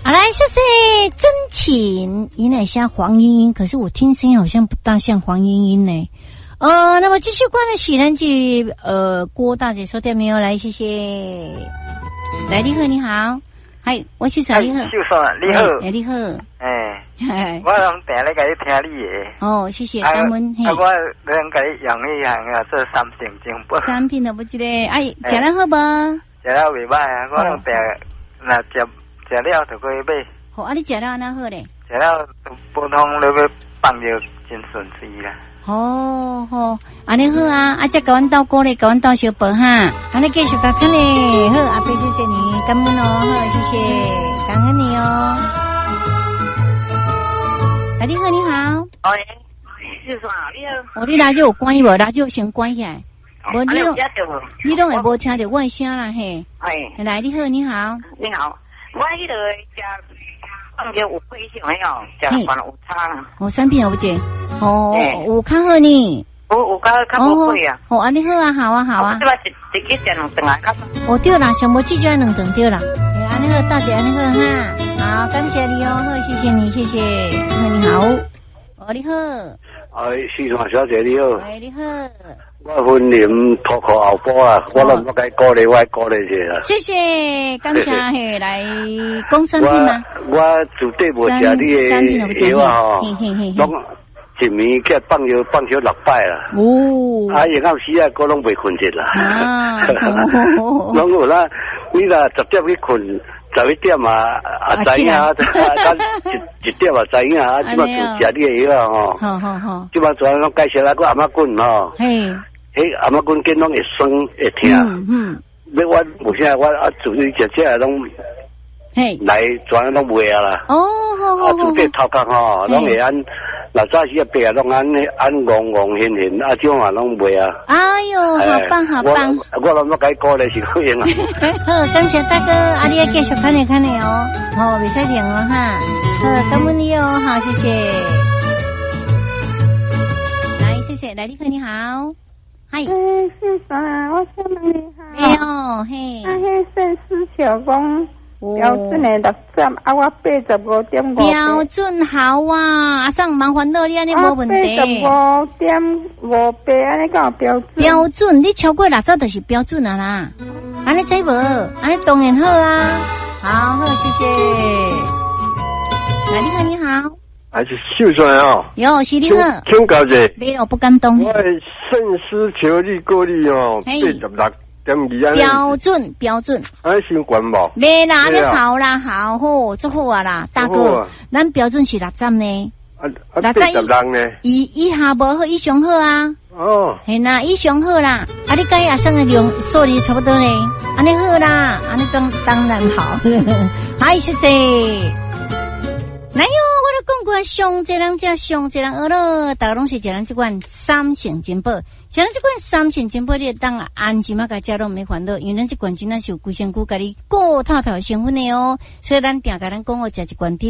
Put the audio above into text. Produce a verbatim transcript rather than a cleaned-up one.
好来，谢谢真情，有点像黄莺莺，可是我听声音好像不大像黄莺莺呢。呃，那么继续关了许南记，呃，郭大姐收电没有？来，谢谢。来，你好，你好，嗨，我是啥？你好， 秀爽，你好， 哎，你好， 哎，我拢定咧甲你听你的。 哦，谢谢，感恩。 啊，我能甲你用一样啊，做三品精品。 三品都不记得，哎，食了好无？ 食了袂歹啊，我拢定若食食了就可以买。 好，啊，你食了安那好咧？ 食了普通你要放着真顺遂啦。 哦好，安尼好啊，啊，再甲阮斗鼓励，甲阮斗小宝哈，安尼继续甲看咧，好，阿飞谢谢你，感恩哦，好，谢谢，感恩你哦。啊，你好，你好。 喂，是啥？你好。 哦，你radio有关无？radio先关起来。无你拢，你拢会无听到我的声啦嘿。 哎。 来，你好，你好。 你好，我迄个食放着有亏性没有？食完有差啦。 哦，产品有不姐？哦，有较好呢。 有有较较无贵啊。 哦，安尼好啊，好啊，好啊。 这把一一支食两顿啊，较。 哦对啦，上无记就要两顿对啦。哎，安尼好，大姐安尼好哈。好，感谢你哦，好，谢谢你，谢谢。你好，你好。哦，你好。 哎，市场小姐你好。 喂，你好。 我婚姻脱裤后波啊，我都不该鼓励，我鼓励一下啦。 谢谢，感谢嘿，来讲产品吗？ 我我绝对无食你的药啊吼，拢一暝去放药放少六摆啦。哦。啊，然后时啊，我拢袂困着啦。啊。拢有啦，你啦十点去困。十一点啊，啊知影啊，咱一一点啊知影啊，即摆就食你的药啊吼。好好好。即摆全拢介绍来个阿妈棍吼。嘿。迄阿妈棍见拢会酸会疼。嗯嗯。要我有啥我啊自己食食拢。嘿。来全拢卖啊啦。哦好好好。啊，做这头壳吼，拢会按。老早时啊，白啊，拢按按黄黄鲜鲜，啊，种啊，拢卖啊。哎呦，好棒好棒！ 我我拢要改歌咧，是可用啊。 好，感谢大哥，啊，你要继续看你看你哦，好，袂使停哦哈。好，感恩你哦，好，谢谢。来，谢谢，来，立刻你好，嗨。 诶，是啥？我想问你好。 哎呦，嘿。 啊，迄肾丝球讲。标准的六点，啊，我八十五点五。 标准好啊，阿上麻烦了，你安尼无问题。 八十五点五八，安尼讲标准。 标准，你超过六十就是标准啊啦。安尼知无？安尼当然好啊。好好，谢谢。来，你好，你好。 还是秀出来哦。 有，是你好。 请教者。 没了，不敢动。 我肾丝球你过你哦，八十六。 标准标准， 安先管无？ 没啦，你好啦，好好，做好啊啦，大哥，咱标准是六针呢， 六十人呢， 以以下无好，以上好啊。哦，系啦，以上好啦，啊，你介阿生的量数字差不多呢，安尼好啦，安尼当当然好，嗨，谢谢。来哟，我都讲过，上一人食上一人学咯，大家拢是食咱这款三成金宝，食咱这款三成金宝，你当安心啊，甲食拢没烦恼，因为咱这款真正是有规身躯，甲你顾透透成分的哦，所以咱定甲咱讲哦，食一罐